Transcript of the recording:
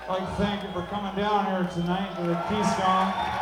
I'd like to thank you for coming down here tonight to the Keystone.